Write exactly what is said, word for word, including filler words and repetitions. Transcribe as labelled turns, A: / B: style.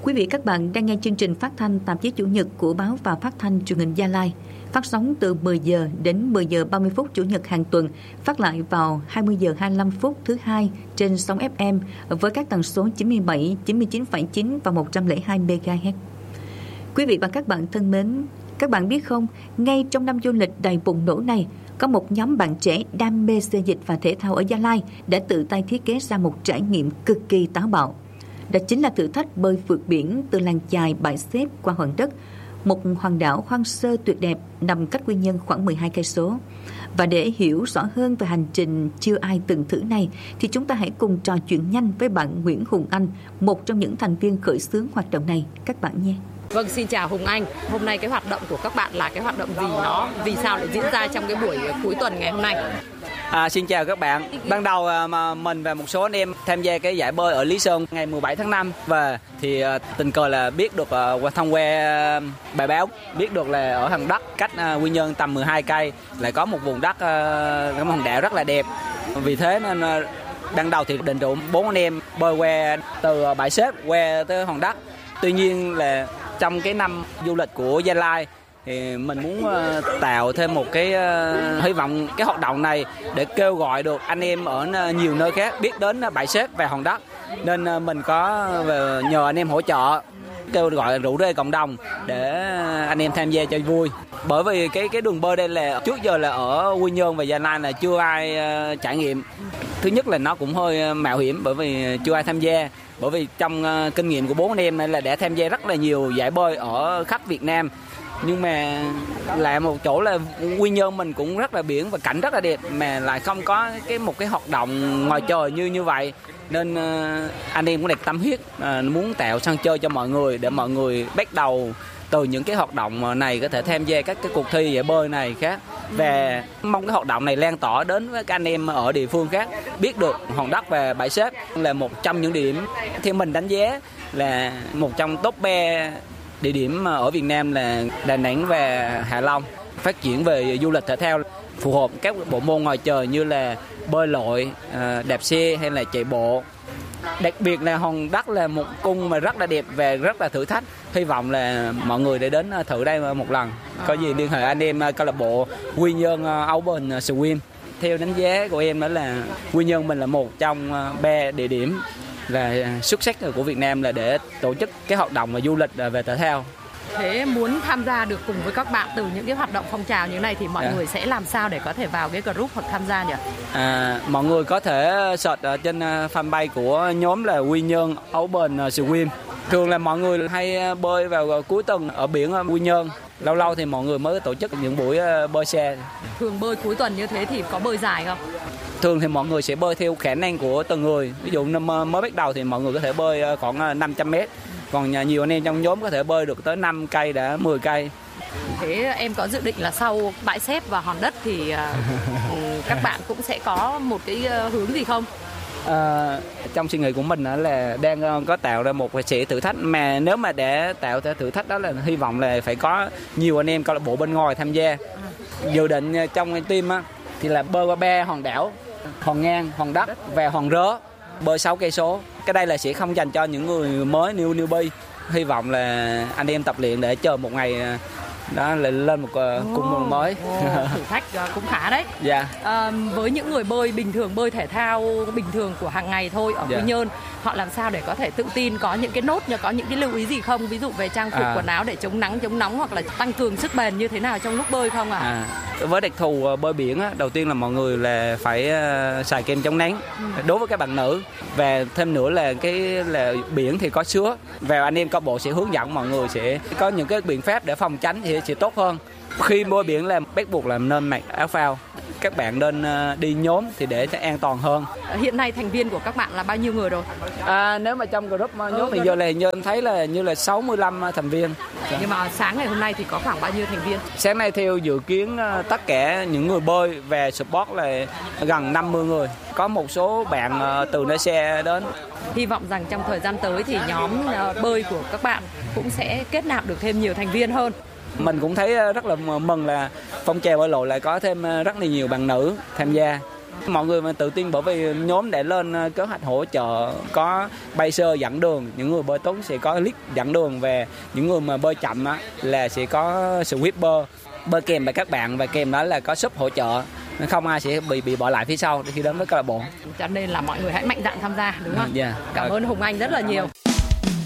A: Quý vị các bạn đang nghe chương trình phát thanh tạp chí Chủ nhật của Báo và Phát thanh Truyền hình Gia Lai, phát sóng từ mười giờ đến mười giờ ba mươi phút Chủ nhật hàng tuần, phát lại vào hai mươi giờ hai mươi lăm phút thứ hai trên sóng ép em với các tần số chín mươi bảy, chín mươi chín phẩy chín và một trăm lẻ hai mê ga héc. Quý vị và các bạn thân mến, các bạn biết không, ngay trong năm du lịch đầy bùng nổ này, có một nhóm bạn trẻ đam mê xê dịch và thể thao ở Gia Lai đã tự tay thiết kế ra một trải nghiệm cực kỳ táo bạo. Đó chính là thử thách bơi vượt biển từ làng chài Bãi Xếp qua Hòn Đất, một hòn đảo hoang sơ tuyệt đẹp nằm cách Quy Nhơn khoảng mười hai cây số. Và để hiểu rõ hơn về hành trình chưa ai từng thử này, thì chúng ta hãy cùng trò chuyện nhanh với bạn Nguyễn Hùng Anh, một trong những thành viên khởi xướng hoạt động này, các bạn nhé.
B: Vâng, xin chào Hùng Anh. Hôm nay cái hoạt động của các bạn là cái hoạt động gì, nó vì sao lại diễn ra trong cái buổi cuối tuần ngày hôm nay?
C: À, xin chào các bạn. Ban đầu mà mình và một số anh em tham gia cái giải bơi ở Lý Sơn ngày mười bảy tháng năm về thì tình cờ là biết được qua thông qua bài báo, biết được là ở Hòn Đất cách Quy Nhơn tầm mười hai cây lại có một vùng đất, cái hòn đảo rất là đẹp. Vì thế nên ban đầu thì định rủ bốn anh em bơi qua từ Bãi Xếp qua tới Hòn Đất. Tuy nhiên là trong cái năm du lịch của Gia Lai thì mình muốn uh, tạo thêm một cái uh, hy vọng cái hoạt động này để kêu gọi được anh em ở uh, nhiều nơi khác biết đến uh, Bãi Xếp và Hòn Đất, nên uh, mình có uh, nhờ anh em hỗ trợ, kêu gọi rủ rê cộng đồng để uh, anh em tham gia cho vui. Bởi vì cái cái đường bơi đây là trước giờ là ở Quy Nhơn và Gia Lai là chưa ai uh, trải nghiệm. Thứ nhất là nó cũng hơi uh, mạo hiểm bởi vì chưa ai tham gia. Bởi vì trong uh, kinh nghiệm của bốn anh em này là đã tham gia rất là nhiều giải bơi ở khắp Việt Nam. Nhưng mà lại một chỗ là Quy Nhơn mình cũng rất là biển và cảnh rất là đẹp, mà lại không có cái một cái hoạt động ngoài trời như như vậy. Nên uh, anh em cũng đặt tâm huyết uh, muốn tạo sân chơi cho mọi người để mọi người bắt đầu từ những cái hoạt động này có thể tham gia các cái cuộc thi giải bơi này khác. Và mong cái hoạt động này lan tỏa đến với các anh em ở địa phương khác biết được Hòn Đất và Bãi Xếp là một trong những địa điểm theo mình đánh giá là một trong top ba địa điểm ở Việt Nam là Đà Nẵng và Hạ Long. Phát triển về du lịch thể thao phù hợp các bộ môn ngoài trời như là bơi lội, đạp xe hay là chạy bộ. Đặc biệt là Hòn Đất là một cung mà rất là đẹp và rất là thử thách. Hy vọng là mọi người để đến thử đây một lần. Có gì liên hệ anh em câu lạc bộ Quy Nhơn Open Swim. Theo đánh giá của em đó là Quy Nhơn mình là một trong ba địa điểm là xuất sắc của Việt Nam là để tổ chức cái hoạt động du lịch về thể thao.
B: Thế muốn tham gia được cùng với các bạn từ những cái hoạt động phong trào như này thì mọi à. người sẽ làm sao để có thể vào cái group hoặc tham gia nhỉ?
C: À, mọi người có thể search ở trên fanpage của nhóm là Quy Nhơn Open Swim. Thường là mọi người hay bơi vào cuối tuần ở biển Quy Nhơn. Lâu lâu thì mọi người mới tổ chức những buổi bơi xe.
B: Thường bơi cuối tuần như thế thì có bơi dài không?
C: Thường thì mọi người sẽ bơi theo khả năng của từng người. Ví dụ năm mới bắt đầu thì mọi người có thể bơi khoảng năm trăm mét. Còn nhiều anh em trong nhóm có thể bơi được tới năm cây đã mười cây.
B: Thế em có dự định là sau Bãi Xếp và Hòn Đất thì uh, các bạn cũng sẽ có một cái uh, hướng gì không?
C: À, trong suy nghĩ của mình là đang có tạo ra một sự thử thách, mà nếu mà để tạo ra thử thách đó là hy vọng là phải có nhiều anh em câu lạc bộ bên ngoài tham gia. Dự định trong team á, thì là bơi qua ba hòn đảo, Hòn Ngang, Hòn Đất và Hòn Rớ, bơi sáu cây số. Cái đây là sẽ không dành cho những người mới new newbie. Hy vọng là anh em tập luyện để chờ một ngày đó là lên một uh, cung môn mới.
B: Oh, thử thách uh, cũng khá đấy.
C: Dạ.
B: À, với những người bơi bình thường, bơi thể thao bình thường của hàng ngày thôi ở Quy
C: dạ.
B: Nhơn, họ làm sao để có thể tự tin, có những cái nốt, có những cái lưu ý gì không? Ví dụ về trang phục, à. quần áo để chống nắng, chống nóng hoặc là tăng cường sức bền như thế nào trong lúc bơi không ạ? À?
C: À, với đặc thù bơi biển á, đầu tiên là mọi người là phải uh, xài kem chống nắng ừ. đối với các bạn nữ, và thêm nữa là cái là biển thì có sứa, và anh em câu bộ sẽ hướng dẫn mọi người sẽ có những cái biện pháp để phòng tránh thì sẽ tốt hơn. Khi bơi biển là bắt buộc là nên mặc áo phao. Các bạn nên đi nhóm thì để cho an toàn hơn.
B: Hiện nay thành viên của các bạn là bao nhiêu người rồi?
C: À, nếu mà trong group nhóm ừ, thì giờ là như em thấy là như là sáu mươi lăm thành viên.
B: Nhưng mà sáng ngày hôm nay thì có khoảng bao nhiêu thành viên?
C: Sáng nay theo dự kiến tất cả những người bơi về support là gần năm mươi người. Có một số bạn từ nơi xe đến.
B: Hy vọng rằng trong thời gian tới thì nhóm bơi của các bạn cũng sẽ kết nạp được thêm nhiều thành viên hơn.
C: Mình cũng thấy rất là mừng là phong trào bơi lội lại có thêm rất là nhiều bạn nữ tham gia. Mọi người mà tự tin bởi vì nhóm để lên kế hoạch hỗ trợ, có bay sơ dẫn đường, những người bơi tốt sẽ có list dẫn đường, về những người mà bơi chậm á là sẽ có sweeper bơi kèm với các bạn, và kèm đó là có sub hỗ trợ, nên không ai sẽ bị bị bỏ lại phía sau khi đến với câu lạc bộ.
B: Cho nên là mọi người hãy mạnh dạn tham gia, đúng không?
C: Yeah.
B: Cảm ơn Hùng Anh rất là nhiều.